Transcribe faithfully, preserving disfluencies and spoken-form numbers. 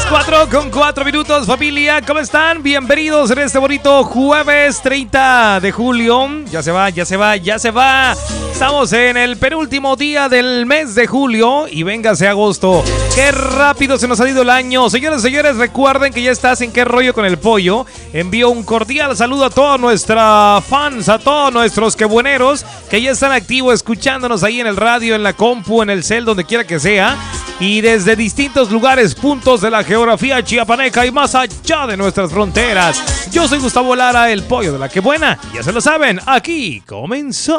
Las cuatro con cuatro minutos, familia, ¿cómo están? Bienvenidos en este bonito jueves treinta de julio. Ya se va, ya se va, ya se va. Estamos en el penúltimo día del mes de julio y véngase agosto. Qué rápido se nos ha ido el año. Señores y señores, recuerden que ya estás en Qué Rollo con el Pollo. Envío un cordial saludo a todos nuestros fans, a todos nuestros quebueneros que ya están activos escuchándonos ahí en el radio, en la compu, en el cel, donde quiera que sea. Y desde distintos lugares, puntos de la geografía chiapaneca y más allá de nuestras fronteras. Yo soy Gustavo Lara, el Pollo de la Que Buena. Ya se lo saben, aquí comenzó.